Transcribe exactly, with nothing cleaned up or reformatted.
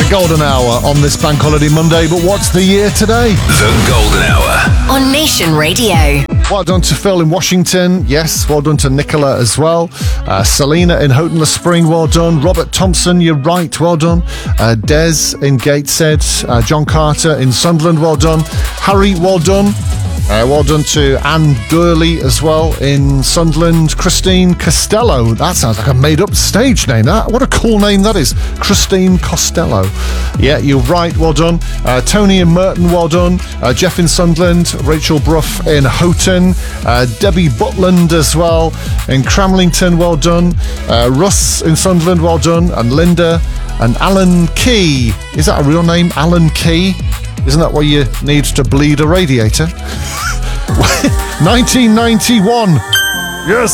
The Golden Hour on this Bank Holiday Monday, but what's the year today? The Golden Hour on Nation Radio. Well done to Phil in Washington. Yes, well done to Nicola as well. Uh, Selena in Houghton-le-Spring, well done. Robert Thompson, you're right, well done. Uh, Des in Gateshead. Uh, John Carter in Sunderland, well done. Harry, well done. Uh, well done to Anne Gurley as well in Sunderland. Christine Costello. That sounds like a made-up stage name, that. What a cool name that is. Christine Costello. Yeah, you're right. Well done. Uh, Tony in Merton, well done. Uh, Jeff in Sunderland. Rachel Bruff in Houghton. Uh, Debbie Butland as well in Cramlington, well done. Uh, Russ in Sunderland, well done. And Linda and Alan Key. Is that a real name, Alan Key? Isn't that what you need to bleed a radiator? nineteen ninety-one. Yes,